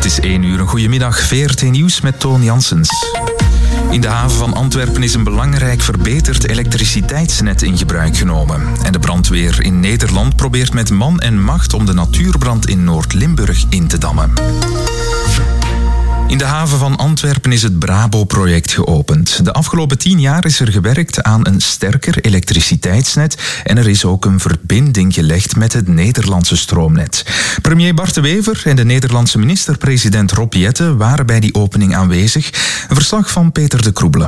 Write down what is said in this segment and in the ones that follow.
Het is 1 uur. Een goedemiddag. VRT Nieuws met Toon Janssens. In de haven van Antwerpen is een belangrijk verbeterd elektriciteitsnet in gebruik genomen. En de brandweer in Nederland probeert met man en macht om de natuurbrand in Noord-Limburg in te dammen. In de haven van Antwerpen is het Brabo-project geopend. De afgelopen 10 jaar is er gewerkt aan een sterker elektriciteitsnet en er is ook een verbinding gelegd met het Nederlandse stroomnet. Premier Bart de Wever en de Nederlandse minister-president Rob Jetten waren bij die opening aanwezig. Een verslag van Peter de Kroebele.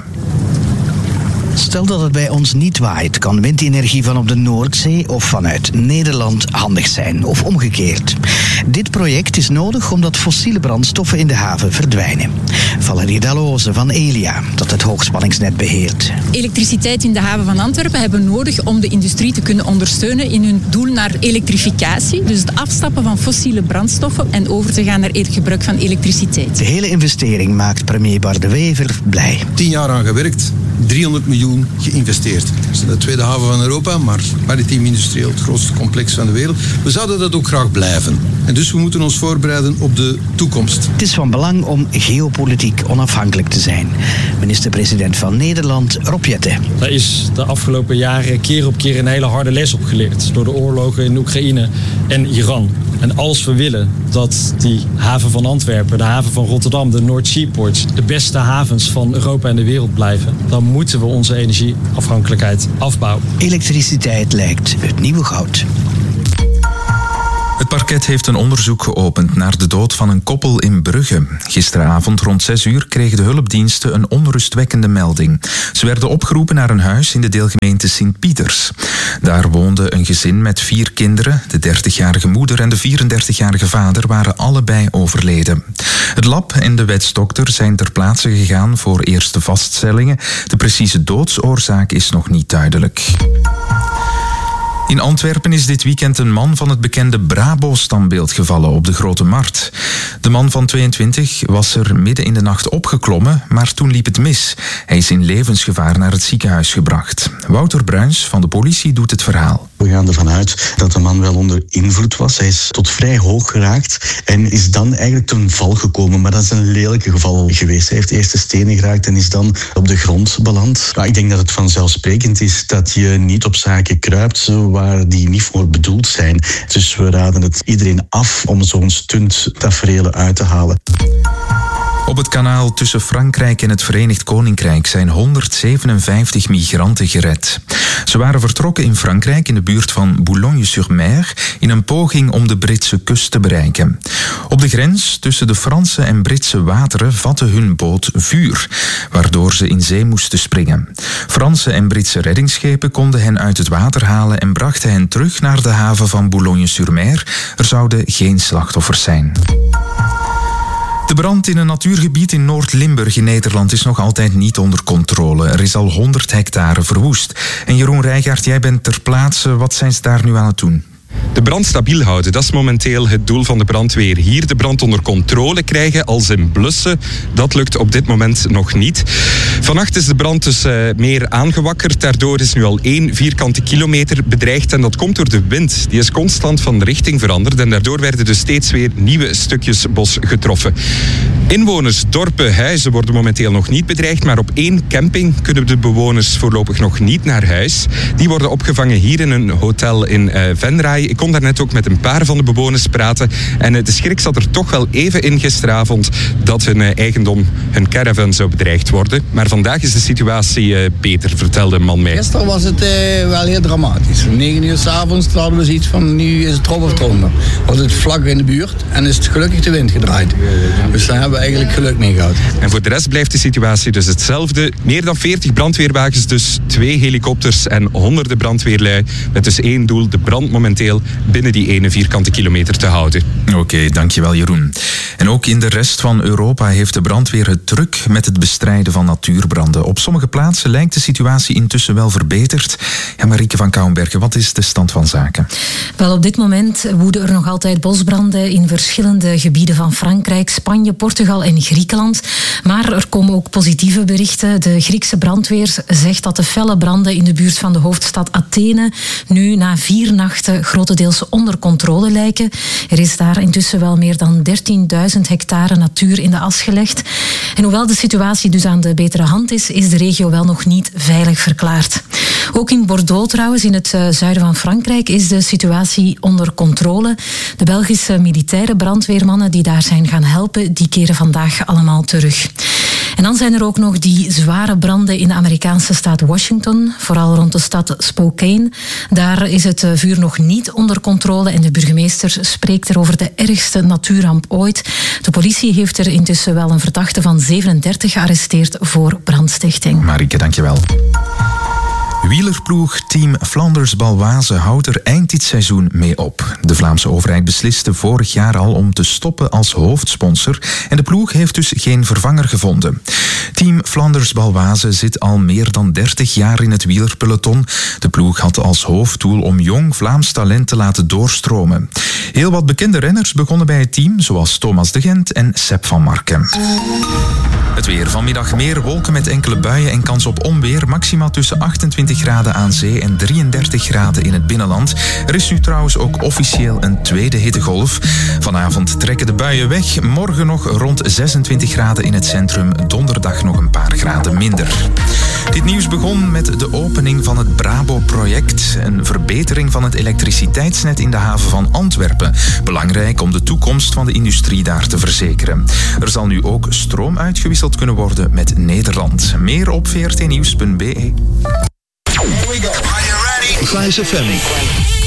Stel dat het bij ons niet waait, kan windenergie van op de Noordzee of vanuit Nederland handig zijn, of omgekeerd. Dit project is nodig omdat fossiele brandstoffen in de haven verdwijnen. Valerie Dalloze van Elia, dat het hoogspanningsnet beheert. Elektriciteit in de haven van Antwerpen hebben we nodig om de industrie te kunnen ondersteunen in hun doel naar elektrificatie. Dus het afstappen van fossiele brandstoffen en over te gaan naar gebruik van elektriciteit. De hele investering maakt premier Bart de Wever blij. 10 jaar aan gewerkt, 300 miljoen geïnvesteerd. Het is de tweede haven van Europa, maar maritiem industrieel het grootste complex van de wereld. We zouden dat ook graag blijven. En dus we moeten ons voorbereiden op de toekomst. Het is van belang om geopolitiek onafhankelijk te zijn. Minister-president van Nederland, Rob Jetten. Daar is de afgelopen jaren keer op keer een hele harde les op geleerd. Door de oorlogen in Oekraïne en Iran. En als we willen dat die haven van Antwerpen, de haven van Rotterdam, de North Seaports, de beste havens van Europa en de wereld blijven, dan moeten we onze energieafhankelijkheid afbouwen. Elektriciteit lijkt het nieuwe goud. Het parket heeft een onderzoek geopend naar de dood van een koppel in Brugge. Gisteravond rond 6 uur kregen de hulpdiensten een onrustwekkende melding. Ze werden opgeroepen naar een huis in de deelgemeente Sint-Pieters. Daar woonde een gezin met 4 kinderen. De 30-jarige moeder en de 34-jarige vader waren allebei overleden. Het lab en de wetsdokter zijn ter plaatse gegaan voor eerste vaststellingen. De precieze doodsoorzaak is nog niet duidelijk. In Antwerpen is dit weekend een man van het bekende Brabo-standbeeld gevallen op de Grote Markt. De man van 22 was er midden in de nacht opgeklommen, maar toen liep het mis. Hij is in levensgevaar naar het ziekenhuis gebracht. Wouter Bruins van de politie doet het verhaal. We gaan ervan uit dat de man wel onder invloed was. Hij is tot vrij hoog geraakt en is dan eigenlijk ten val gekomen. Maar dat is een lelijke geval geweest. Hij heeft eerst de stenen geraakt en is dan op de grond beland. Maar ik denk dat het vanzelfsprekend is dat je niet op zaken kruipt waar die niet voor bedoeld zijn. Dus we raden het iedereen af om zo'n stunttaferelen uit te halen. Op het kanaal tussen Frankrijk en het Verenigd Koninkrijk zijn 157 migranten gered. Ze waren vertrokken in Frankrijk in de buurt van Boulogne-sur-Mer in een poging om de Britse kust te bereiken. Op de grens tussen de Franse en Britse wateren vatte hun boot vuur, waardoor ze in zee moesten springen. Franse en Britse reddingsschepen konden hen uit het water halen en brachten hen terug naar de haven van Boulogne-sur-Mer. Er zouden geen slachtoffers zijn. De brand in een natuurgebied in Noord-Limburg in Nederland is nog altijd niet onder controle. Er is al 100 hectare verwoest. En Jeroen Rijgaard, jij bent ter plaatse. Wat zijn ze daar nu aan het doen? De brand stabiel houden, dat is momenteel het doel van de brandweer. Hier de brand onder controle krijgen als in blussen. Dat lukt op dit moment nog niet. Vannacht is de brand dus meer aangewakkerd. Daardoor is nu al 1 vierkante kilometer bedreigd. En dat komt door de wind. Die is constant van richting veranderd. En daardoor werden dus steeds weer nieuwe stukjes bos getroffen. Inwoners, dorpen, huizen worden momenteel nog niet bedreigd. Maar op 1 camping kunnen de bewoners voorlopig nog niet naar huis. Die worden opgevangen hier in een hotel in Venray. Ik kon daarnet ook met een paar van de bewoners praten. En de schrik zat er toch wel even in gisteravond dat hun eigendom, hun caravan zou bedreigd worden. Maar vandaag is de situatie beter, vertelde een man mij. Gisteren was het wel heel dramatisch. Om 9 uur 's avonds hadden we zoiets van nu is het erop of eronder. Was het vlak in de buurt en is het gelukkig de wind gedraaid. Dus daar hebben we eigenlijk geluk mee gehad. En voor de rest blijft de situatie dus hetzelfde. Meer dan 40 brandweerwagens, dus 2 helikopters en honderden brandweerlui. Met dus 1 doel, de brand momenteel binnen die 1 vierkante kilometer te houden. Oké, dankjewel Jeroen. En ook in de rest van Europa heeft de brandweer het druk met het bestrijden van natuurbranden. Op sommige plaatsen lijkt de situatie intussen wel verbeterd. Ja, Marieke van Kouwenbergen, wat is de stand van zaken? Wel, op dit moment woeden er nog altijd bosbranden in verschillende gebieden van Frankrijk, Spanje, Portugal Portugal en Griekenland. Maar er komen ook positieve berichten. De Griekse brandweer zegt dat de felle branden in de buurt van de hoofdstad Athene nu na 4 nachten grotendeels onder controle lijken. Er is daar intussen wel meer dan 13.000 hectare natuur in de as gelegd. En hoewel de situatie dus aan de betere hand is de regio wel nog niet veilig verklaard. Ook in Bordeaux trouwens, in het zuiden van Frankrijk, is de situatie onder controle. De Belgische militaire brandweermannen die daar zijn gaan helpen, die keren vandaag allemaal terug. En dan zijn er ook nog die zware branden in de Amerikaanse staat Washington, vooral rond de stad Spokane. Daar is het vuur nog niet onder controle en de burgemeester spreekt er over de ergste natuurramp ooit. De politie heeft er intussen wel een verdachte van 37 gearresteerd voor brandstichting. Marieke, dankjewel. Wielerploeg Team Flanders-Baloise houdt er eind dit seizoen mee op. De Vlaamse overheid besliste vorig jaar al om te stoppen als hoofdsponsor en de ploeg heeft dus geen vervanger gevonden. Team Flanders-Baloise zit al meer dan 30 jaar in het wielerpeloton. De ploeg had als hoofddoel om jong Vlaams talent te laten doorstromen. Heel wat bekende renners begonnen bij het team, zoals Thomas de Gent en Sepp van Marken. Het weer. Vanmiddag meer wolken met enkele buien en kans op onweer. Maximaal tussen 28 graden aan zee en 33 graden in het binnenland. Er is nu trouwens ook officieel een tweede hittegolf. Vanavond trekken de buien weg. Morgen nog rond 26 graden in het centrum. Donderdag nog een paar graden minder. Dit nieuws begon met de opening van het Brabo-project. Een verbetering van het elektriciteitsnet in de haven van Antwerpen. Belangrijk om de toekomst van de industrie daar te verzekeren. Er zal nu ook stroom uitgewisseld kunnen worden met Nederland. Meer op vrtnieuws.be. Here we go. Are you ready? Flash FM.